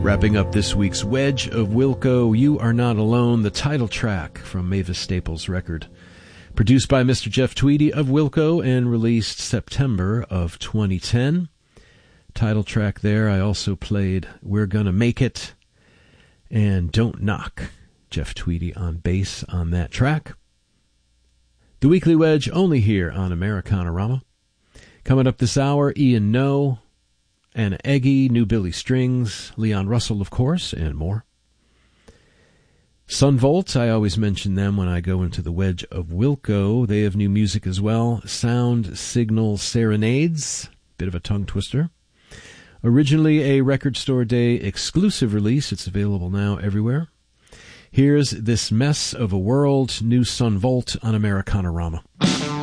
Wrapping up this week's Wedge of Wilco, You Are Not Alone, the title track from Mavis Staples' record. Produced by Mr. Jeff Tweedy of Wilco and released September of 2010. Title track there. I also played We're Gonna Make It and Don't Knock. Jeff Tweedy on bass on that track. The Weekly Wedge only here on Americana-Rama. Coming up this hour, Ian No, Anna Eggy, New Billy Strings, Leon Russell, of course, and more. Sun Volt, I always mention them when I go into the Wedge of Wilco. They have new music as well. Sound Signal Serenades, bit of a tongue twister. Originally a Record Store Day exclusive release. It's available now everywhere. Here's This Mess of a World, new Sun Volt on Americana-Rama.